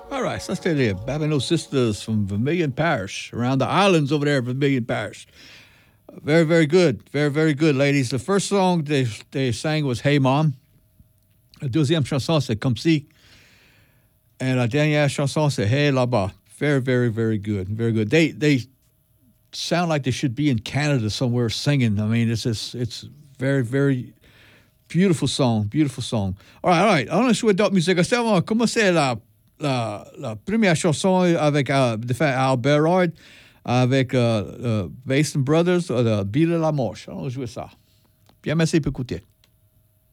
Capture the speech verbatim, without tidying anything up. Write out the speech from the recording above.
All right, so let's stay there. Babineau Sisters from Vermilion Parish, around the islands over there, Vermilion Parish. Very, very good. Very, very good, ladies. The first song they they sang was Hey Mom. La deuxième chanson, c'est Comme si. And la dernière chanson, c'est Hey là-bas. Very, very, very good. Very good. They they sound like they should be in Canada somewhere singing. I mean, it's just, it's very, very beautiful song. Beautiful song. All right, all right. On a joué d'autres musiques. On va commencer la, la, la première chanson avec uh, de fait Albert Royd, avec uh, uh, Basin Brothers, uh, Ville la Moche. On va jouer ça. Bien, merci pour écouter.